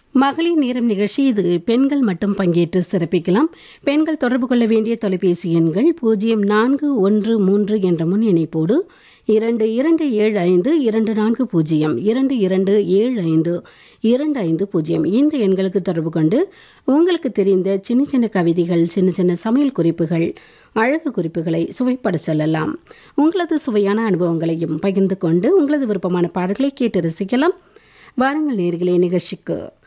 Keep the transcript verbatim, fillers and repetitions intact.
மகளிர் நேரம் நிகழ்ச்சி. இது பெண்கள் மட்டும் பங்கேற்று சிறப்பிக்கலாம். பெண்கள் தொடர்பு கொள்ள வேண்டிய தொலைபேசி எண்கள் பூஜ்ஜியம் நான்கு ஒன்று மூன்று என்ற முன் இணைப்போடு இரண்டு இரண்டு ஏழு ஐந்து இரண்டு நான்கு பூஜ்ஜியம் இரண்டு இரண்டு ஏழு ஐந்து இரண்டு ஐந்து பூஜ்ஜியம் இந்த எண்களுக்கு தொடர்பு கொண்டு உங்களுக்கு தெரிந்த சின்ன சின்ன கவிதைகள், சின்ன சின்ன சமையல் குறிப்புகள், அழகு குறிப்புகளை சுவைப்பட சொல்லலாம். உங்களது சுவையான அனுபவங்களையும் பகிர்ந்து கொண்டு உங்களது விருப்பமான பாடல்களை கேட்டு ரசிக்கலாம். வாருங்கள் நேயர்களே நிகழ்ச்சிக்கு.